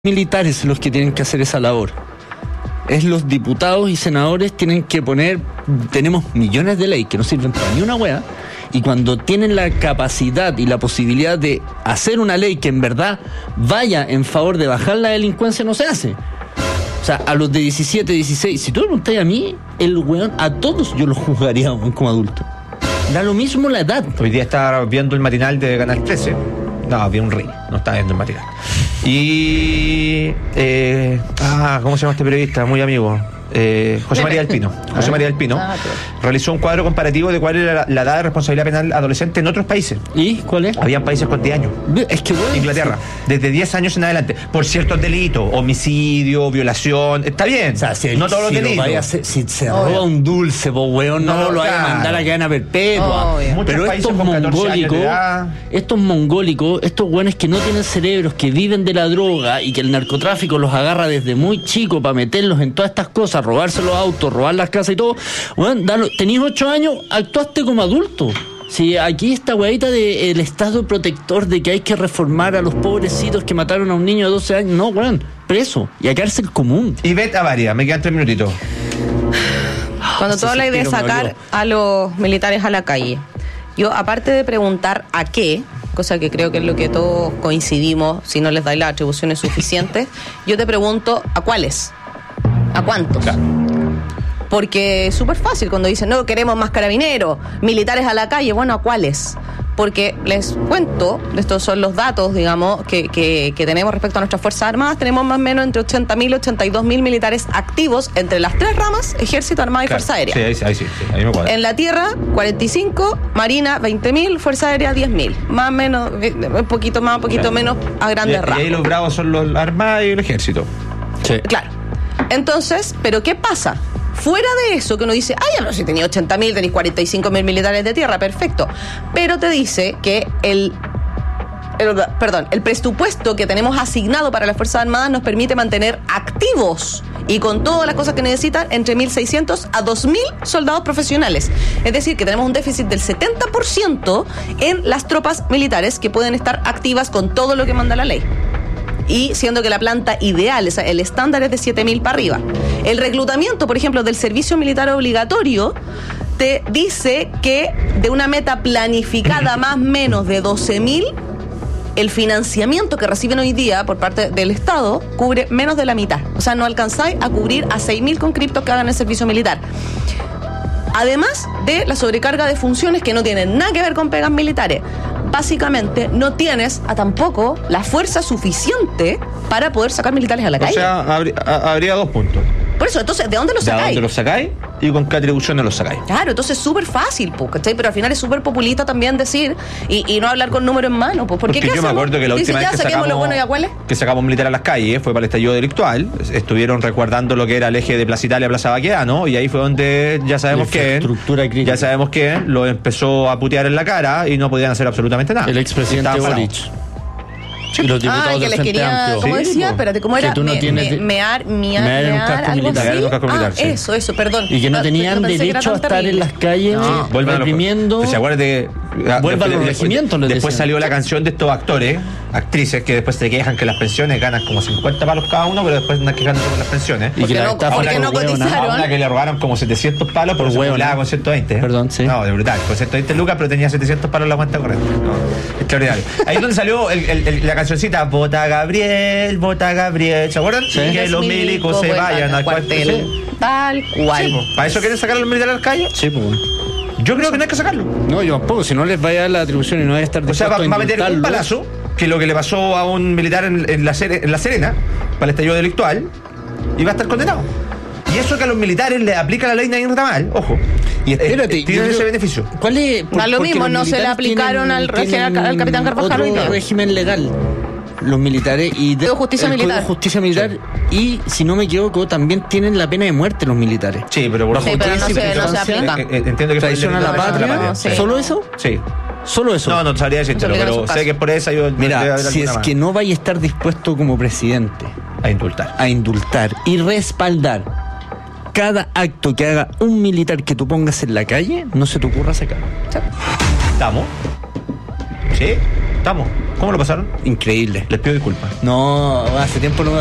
militares los que tienen que hacer esa labor. Es los diputados y senadores tienen que poner, tenemos millones de leyes que no sirven para ni una hueá, y cuando tienen la capacidad y la posibilidad de hacer una ley que en verdad vaya en favor de bajar la delincuencia, no se hace. O sea, a los de 17, 16, si tú me preguntas a mí, el weón, a todos yo los juzgaría como adulto. Da lo mismo la edad. Hoy día estaba viendo el matinal de Canal 13. No, había un rey, no estaba viendo el matinal. Y... ¿cómo se llama este periodista? Muy amigo. José María del Pino. José María del Pino realizó un cuadro comparativo de cuál era la edad de responsabilidad penal adolescente en otros países. ¿Y cuál es? Habían países con 10 años. Es que bueno, Inglaterra, desde 10 años en adelante, por ciertos delitos, homicidio, violación, está bien. O sea, no todos los delitos. Si se roba un dulce, pues weón, no lo vaya a mandar a cadena perpetua. Pero estos mongólicos, estos weones que no tienen cerebros, que viven de la droga y que el narcotráfico los agarra desde muy chico para meterlos en todas estas cosas, robarse los autos, robar las casas y todo. Bueno, tenías 8 años, actuaste como adulto. Si aquí esta huevita del Estado protector de que hay que reformar a los pobrecitos que mataron a un niño de 12 años, no, weón, preso y a cárcel común. Y Beth Avaria, me quedan 3 minutitos. Cuando tú hablas de sacar a los militares a la calle, yo aparte de preguntar a qué, cosa que creo que es lo que todos coincidimos, si no les dais las atribuciones suficientes, yo te pregunto ¿a cuáles? ¿A cuántos? Claro. Porque es súper fácil cuando dicen, no, queremos más carabineros, militares a la calle. Bueno, ¿a cuáles? Porque les cuento, estos son los datos, digamos, que tenemos respecto a nuestras Fuerzas Armadas. Tenemos más o menos entre 80.000 y 82.000 militares activos entre las 3 ramas, Ejército, Armada y Fuerza Aérea. Sí, ahí me cuadra. En la tierra, 45, Marina, 20.000, Fuerza Aérea, 10.000. Más o menos, un poquito más, un poquito menos, a grandes rasgos. Y ahí los bravos son los Armadas y el Ejército. Sí. Claro. Entonces, ¿pero qué pasa? Fuera de eso, que uno dice, pero si tenía 80.000, tenéis 45.000 militares de tierra, perfecto. Pero te dice que el presupuesto que tenemos asignado para las Fuerzas Armadas nos permite mantener activos y con todas las cosas que necesitan entre 1.600 a 2.000 soldados profesionales. Es decir, que tenemos un déficit del 70% en las tropas militares que pueden estar activas con todo lo que manda la ley. Y siendo que la planta ideal, o sea, el estándar es de 7.000 para arriba. El reclutamiento, por ejemplo, del servicio militar obligatorio te dice que de una meta planificada más o menos de 12.000, el financiamiento que reciben hoy día por parte del Estado cubre menos de la mitad. O sea, no alcanzáis a cubrir a 6.000 conscriptos que hagan el servicio militar. Además de la sobrecarga de funciones que no tienen nada que ver con pegas militares. Básicamente no tienes tampoco la fuerza suficiente para poder sacar militares a la calle. O sea, habría 2 puntos. Por eso, entonces, ¿de dónde los sacáis? ¿De dónde los sacáis? Y con qué atribuciones los sacáis. Claro, entonces es súper fácil, ¿cachai? Pero al final es súper populista también decir y no hablar con números en mano, ¿por qué? Porque yo me acuerdo que la última vez que sacamos militares a las calles fue para el estallido delictual. Estuvieron resguardando lo que era el eje de Plaza Italia, Plaza Baqueano, y ahí fue donde ya sabemos que lo empezó a putear en la cara y no podían hacer absolutamente nada. El expresidente Boric. Sí. Y los diputados que del les Frente quería, Amplio. ¿cómo decía? Espérate, ¿cómo era? Que tú no tienes mear en un casco militar. Eso, perdón. Y que no tenían derecho a estar en las calles reprimiendo. ¿Se acuerdan de? Vuelvan a los regimientos. Después salió la canción de estos actores, actrices, que después se quejan que las pensiones ganan como 50 palos cada uno, pero después andan quejando por las pensiones. Y que porque no cotizaron. A una que le robaron como 700 palos por huevonada con 120. Perdón, sí. No, de brutal. Con 120 lucas, pero tenía 700 palos en la cuenta corriente. No, extraordinario. Ahí es donde salió la cancioncita Vota Gabriel, ¿se acuerdan? Sí. Que los milicos se vayan al cuartel. Tal cual. Sí, ¿para eso quieren sacar a los militares a las calles? Sí, pues. Yo creo que no hay que sacarlo. No, yo tampoco, si no les vaya a dar la atribución y no vaya a estar dispuesto va a meter un palazo, que es lo que le pasó a un militar en La Serena, para el estallido delictual, y va a estar condenado. Y eso que a los militares le aplica la ley Nayin Retamal, ojo. Y espérate, tienen ese beneficio. ¿Cuál es? A lo mismo, no se le aplicaron al capitán Carvajal otro régimen legal. Los militares y de justicia militar. Justicia militar, sí. Y si no me equivoco también tienen la pena de muerte los militares. Sí, pero por no se aplica. Entiendo que traición a la patria. Sí. ¿Solo eso? Sí. ¿Solo eso? No sabría decírtelo, pero sé que por esa yo... Mira, si es que no vaya a estar dispuesto como presidente a indultar y respaldar cada acto que haga un militar que tú pongas en la calle, no se te ocurra sacarlo. ¿Estamos? ¿Sí? ¿Estamos? ¿Cómo lo pasaron? Increíble. Les pido disculpas. No, hace tiempo no